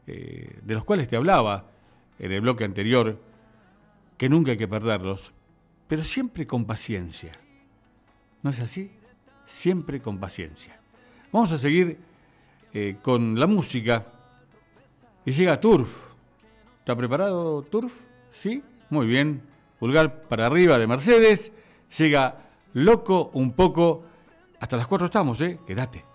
de los cuales te hablaba en el bloque anterior, que nunca hay que perderlos, pero siempre con paciencia. ¿No es así? Siempre con paciencia. Vamos a seguir con la música y llega Turf. ¿Está preparado Turf? ¿Sí? Muy bien. Pulgar para arriba de Mercedes. Llega Loco un poco. Hasta las 4 estamos, ¿eh? Quédate.